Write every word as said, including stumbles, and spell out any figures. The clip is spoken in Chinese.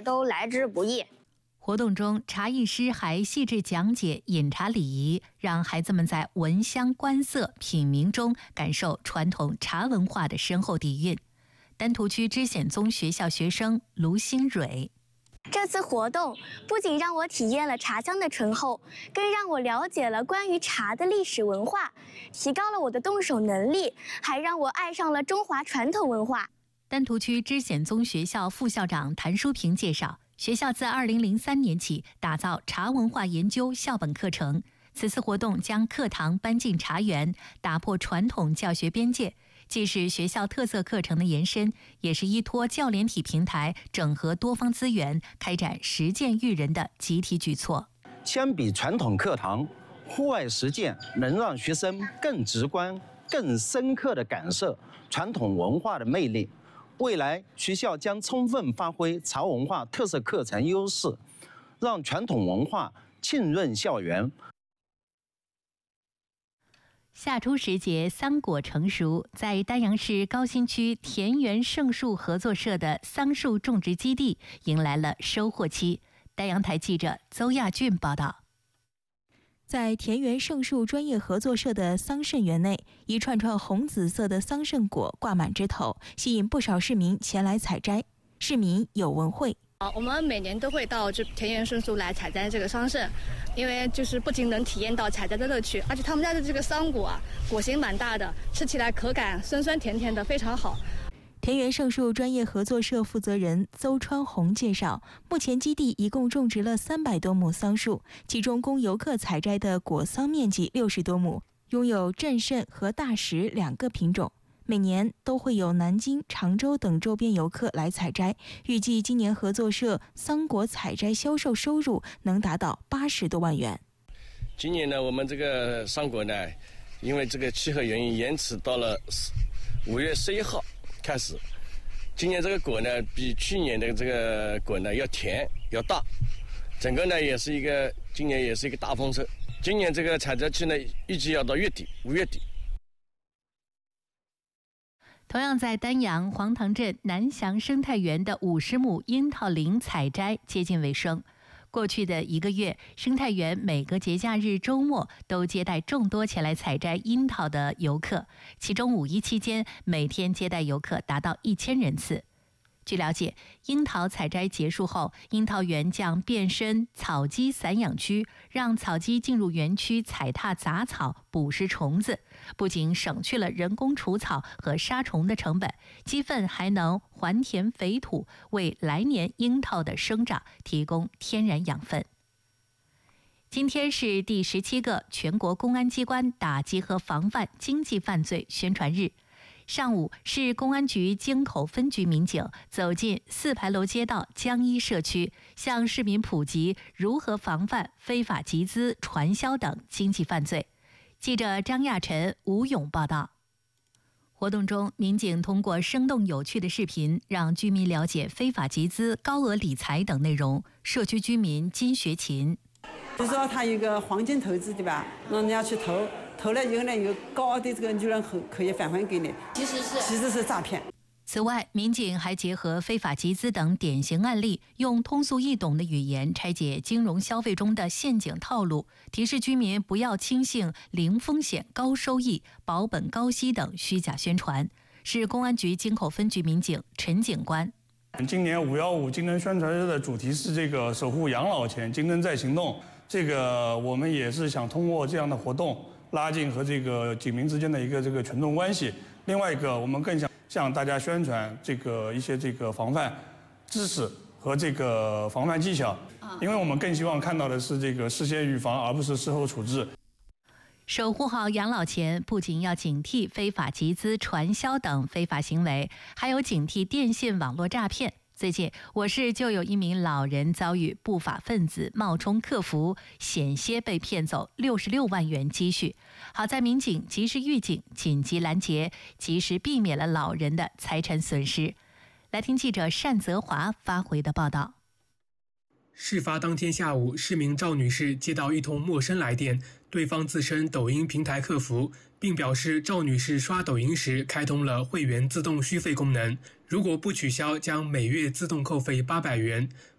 都来之不易。 活动中，茶艺师还细致讲解饮茶礼仪，让孩子们在闻香观色、品茗中感受传统茶文化的深厚底蕴。丹徒区知显宗学校学生卢新蕊。 这次活动不仅让我体验了茶香的醇厚，更让我了解了关于茶的历史文化，提高了我的动手能力，还让我爱上了中华传统文化。 丹徒区知显宗学校副校长谭淑平介绍，学校自二零零三年起打造茶文化研究校本课程，此次活动将课堂搬进茶园，打破传统教学边界，既是学校特色课程的延伸，也是依托教联体平台整合多方资源，开展实践育人的集体举措。 相比传统课堂，户外实践能让学生更直观、更深刻地感受传统文化的魅力。未来学校将充分发挥茶文化特色课程优势，让传统文化浸润校园。 夏初时节，桑果成熟，在丹阳市高新区田园圣树合作社的桑树种植基地迎来了收获期。丹阳台记者邹亚俊报道。 在田园圣树专业合作社的桑葚园内，一串串红紫色的桑葚果挂满枝头，吸引不少市民前来采摘。市民有文慧。 啊，我们每年都会到这田园圣树来采摘这个桑葚，因为就是不仅能体验到采摘的乐趣，而且他们家的这个桑果啊，果形蛮大的，吃起来口感酸酸甜甜的，非常好。 田园圣树专业合作社负责人邹川红介绍，目前基地一共种植了三百多亩桑树，其中供游客采摘的果桑面积六十多亩，拥有正葚和大石两个品种。每年都会有南京、常州等周边游客来采摘，预计今年合作社桑果采摘销售收入能达到八十多万元。 今年呢，我们这个桑果呢，因为这个气候原因延迟到了五月十一号开始。今年这个果呢，比去年的这个果呢要甜要大，整个呢也是一个今年也是一个大丰收。今年这个采摘期呢，预计要到月底，五月底。 同样在丹阳黄塘镇南翔生态园的五十亩樱桃林采摘接近尾声。过去的一个月，生态园每个节假日周末都接待众多前来采摘樱桃的游客，其中五一期间每天接待游客达到一千人次。据了解，樱桃采摘结束后，樱桃园将变身草鸡散养区，让草鸡进入园区踩踏杂草、捕食虫子，不仅省去了人工除草和杀虫的成本，鸡粪还能还填肥土，为来年樱桃的生长提供天然养分。今天是第十七个全国公安机关打击和防范经济犯罪宣传日。上午，市公安局京口分局民警走进四牌楼街道江一社区，向市民普及如何防范非法集资、传销等经济犯罪。记者张亚晨、吴勇报道。活动中，民警通过生动有趣的视频，让居民了解非法集资、高额理财等内容。社区居民金学勤。 比如说他有个黄金投资，对吧？让人家去投，投了以后呢，有高的这个利润可可以返还给你，其实是其实是诈骗。 此外，民警还结合非法集资等典型案例，用通俗易懂的语言拆解金融消费中的陷阱套路，提示居民不要轻信零风险、高收益、保本高息等虚假宣传。市公安局京口分局民警陈警官。 今年五幺五京灯宣传日的主题是这个守护养老钱，京灯在行动。这个我们也是想通过这样的活动，拉近和这个警民之间的一个这个群众关系。另外一个，我们更想向大家宣传这个一些这个防范知识和这个防范技巧，因为我们更希望看到的是这个事先预防，而不是事后处置。 守护好养老钱，不仅要警惕非法集资、传销等非法行为，还有警惕电信网络诈骗。最近，我市就有一名老人遭遇不法分子冒充客服，险些被骗走六十六万元积蓄。好在民警及时预警，紧急拦截，及时避免了老人的财产损失。来听记者单泽华发回的报道。 事发当天下午，市民赵女士接到一通陌生来电，对方自称抖音平台客服，并表示赵女士刷抖音时开通了会员自动续费功能，如果不取消将每月自动扣费八百元。